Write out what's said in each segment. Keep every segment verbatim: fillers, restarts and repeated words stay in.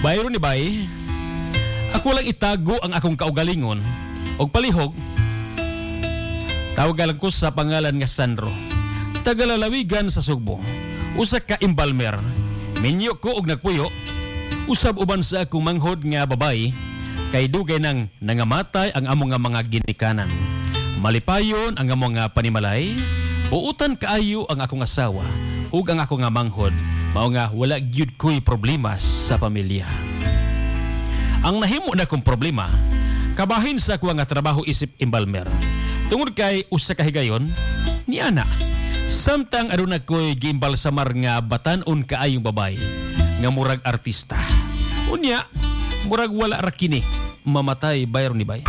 Bayro ni bay, ako lang itago ang akong kaugalingon og palihog. Tawagan ko sa pangalan nga Sandro. Tagalalawigan sa Sugbo. Usa ka imbalmer. Minyo ko og nagpuyo. Usab uban sa akong manghod nga babay kay dugay nang nangamatay ang among nga mga ginikanan. Malipayon ang among nga panimalay. Buutan kaayo ang akong asawa ug ang akong nga manghod. Mao nga wala gyud ko'y problema sa pamilya. Ang nahimo na kong problema, kabahin sa ako nga trabaho isip imbalmer. Tungod kay usa ka higayon, ni ana. Samtang aduna ko'y giimbalsamar nga batan-on kaayong babay, nga murag artista. Unya, murag wala ra kini mamatay bayro ni bay.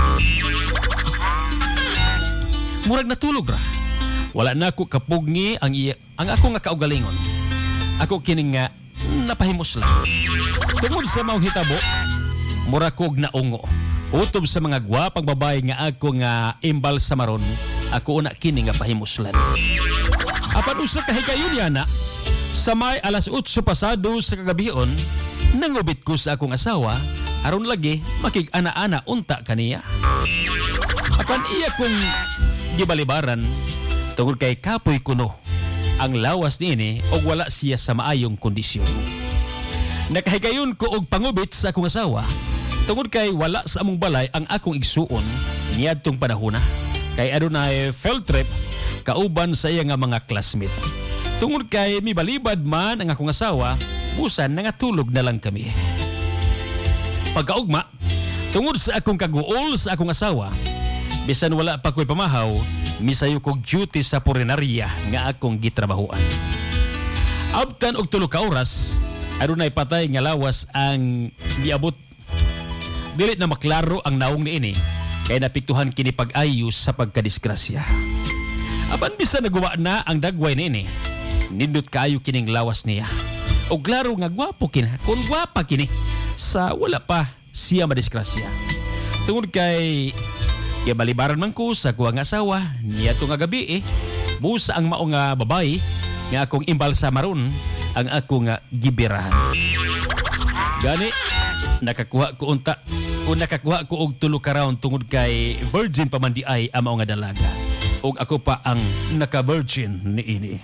Murag natulog ra. Wala na ako kapugni ang iya, ang ako nga kaugalingon. Ako kining nga napahimos lang. Tungod sa maong hitabo, mura kog naungo. Utob sa mga gwapang babae nga ako nga imbal sa maron, ako una kini nga pahimoslan. Apan usa ka higayon yana, sa may alas otso pasado sa kagabion, nangubit ko sa akong asawa, aron lagi makig-ana-ana unta kaniya. Apan iya kong gibalibaran, tungod kay kapoy kuno ang lawas niini o wala siya sa maayong kondisyon. Nakahigayon ko og pangubit sa akong asawa tungod kay wala sa among balay ang akong igsuon niadtong panahona. Kay adunay field trip kauban sa iya nga mga classmate. Tungod kay mibalibad man ang akong asawa, busan nangatulog na lang kami. Pagkaugma, tungod sa akong kaguol sa akong asawa, bisan wala pa ko'y pamahaw, misayo kog duty sa purinarya nga akong gitrabahuan. Abtan og tulo ka oras, adunay patay nga lawas ang giabot. Dilit na maklaro ang naong niini, kay napiktuhan kini pag-ayos sa pagkadisgrasya. Apan bisan nagawa na ang dagway niini, nindot kaayo kining lawas niya. Og klaro nga gwapo kini, kung gwapa kini, sa wala pa siya madisgrasya. Tungod kay kaya balibaran man ko sa kuwang asawa niya itong gabi eh. Busa ang mao nga babae nga akong imbal sa maron ang ako nga gibirahan. Gani, nakakuha ko unta o nakakuha ko og tulo ka round tungod kay virgin pa man di ay ang mao nga dalaga. Og ako pa ang naka-virgin ni ini.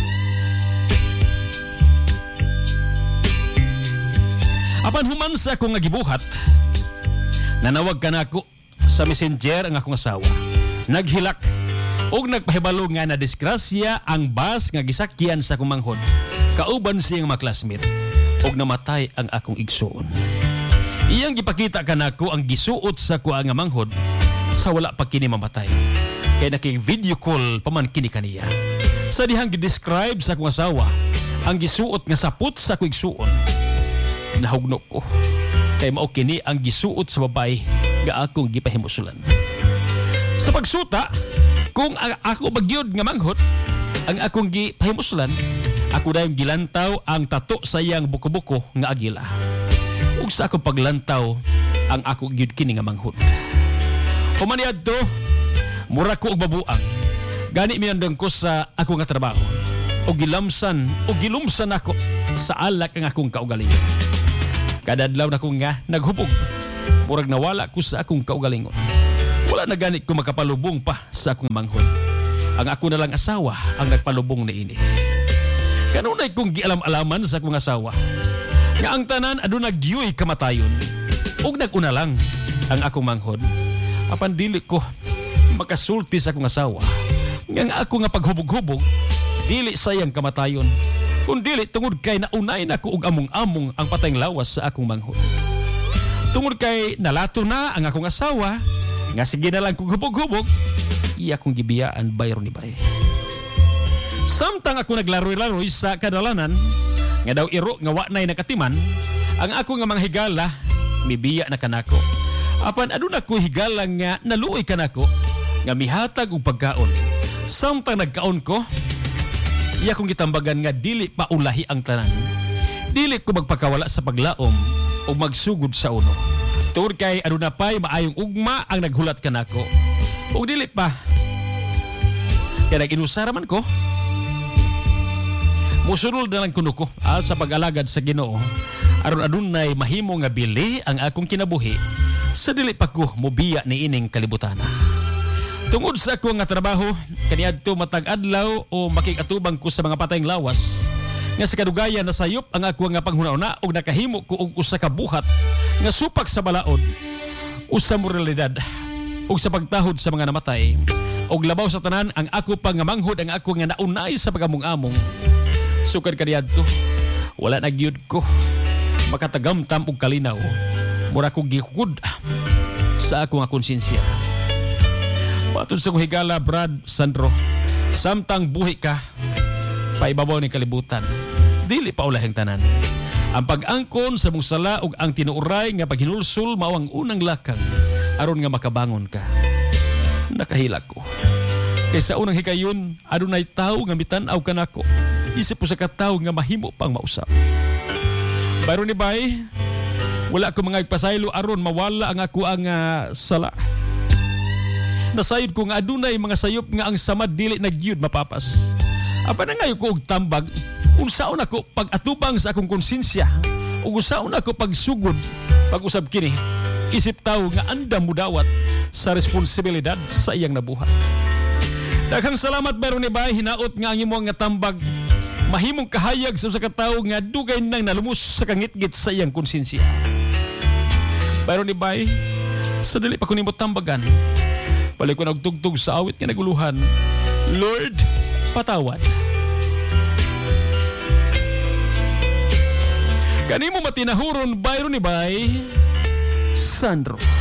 Apan human sa akong nga gibuhat, nanawag ka na ako sa messenger ang akong asawa. Naghilak og nagpahibalo nga na disgrasya ang bus nga gisakyan sa akong manghod. Kauban siyang mga classmate og namatay ang akong igsuon. Iyang gipakita kanako ang gisuot sa kuha nga manghod sa wala pa kini mamatay. Kay naki-video call pa man kini kaniya. Sa dihang gi-describe sa akong asawa ang gisuot nga sapot sa akong igsuon, nahugnok ko. Kay mao kini ang gisuot sa babae nga akong gipahimusulan. Sa pagsuta, kung ako bagyod nga manghot, ang akong gipahimusulan, ako dayong gilantaw ang tato sa iyang buko-buko nga agila. Ug sa akong paglantaw, ang ako gyud kini nga manghot. Humaniad to, mura ko og babuang. Gani minandang ko sa ako nga trabaho. O gilamsan, o gilumsan ako sa alak ang akong kaugalingon. Kadadlaw na ko nga naghubog. Murag nawala ko sa akong kaugalingon. Wala na ganit ko makapalubong pa sa akong manghod. Ang ako na lang asawa ang nagpalubong na ini. Kanunay kong gialam-alaman sa akong asawa nga ang tanan aduna gyuy kamatayon. Ug naguna lang ang akong manghod. Apan dili ko makasulti sa akong asawa nga nga ako nga paghubog-hubog dili sayang kamatayon. Kung dili tungod kay naunay na ko og among-among ang patayng lawas sa akong manghod. Tungod kay nalato na ang akong asawa, nga sige na lang kong hubog-hubog, iya kong gibiyaan bayro ni bay. Samtang ako naglaroy-laroy sa kadalanan, nga daw iro nga wa nay nakatiman, ang ako nga mga higala, mibiya na kanako. Apan aduna ko higala nga naluoy kanako, nga mihatag og pagkaon. Samtang nagkaon ko, iya kong gitambagan nga dili pa ulahi ang tanan. Dili ko magpakawala sa paglaom o magsugod sa uno. Tungod kay aduna pay maayong ugma ang naghulat kanako. O dili pa. Kaya nag-inusara man ko. Musunod na lang kuno ko ah, sa pag-alagad sa Ginoo. aron adunay mahimo nga bili ang akong kinabuhi sa dili pa ko mobiya ni ining kalibutana. Tungod sa ako nga trabaho, kaniadto matag adlaw o makikatubang ko sa mga patayng lawas, nga sa kadugayan na sayop ang ako nga panghuna-una o nakahimo ko og usa ka buhat nga supak sa balaod o sa moralidad o sa pagtahod sa mga namatay og labaw sa tanan ang ako pang nga manghod ang ako nga naunay sa pagamong-among. Sukad kaniadto, wala na gyud ko makatagamtam og kalinaw, mura ko gihugod sa ako nga konsensya. Matod sa kong higala, Brad Sandro, samtang buhi ka, paibabaw ni kalibutan, dili pa ulahing tanan. Ang pag-angkon sa mong sala ug ang tinuuray nga paghinulsul mao ang unang lakang aron nga makabangon ka. Nakahila ko. Kaysa unang hikayon, adunay tawo nga mitan-aw kanako. Isip po sa katawo nga mahimo pang mausap. Bayro ni bay, wala ko mga igpasaylo aron mawala ang ako ang uh, sala. Nasayod ko nga adunay mga sayop nga ang samad dili na gyud mapapas. Apa na ngayon ko og tambag, unsaon ako pag-atubang sa akong konsensya, ug unsaon ako pagsugod pag-usab kini. Isip tawo nga andam mudawat sa responsibilidad sa iyang nabuhat. Daghang salamat bayro ni bay, hinaot nga ang imong nga tambag mahimong kahayag sa usa ka tawo nga dugay nang nalumos sa kangitgit sa iyang konsensya. Bayro ni bay, sa dili pa ko nimo tambagan, balik ko nagtugtog sa awit nga naguluhan, Lord, patawad. Kanimo matinahuron bayro ni bay, Sandro.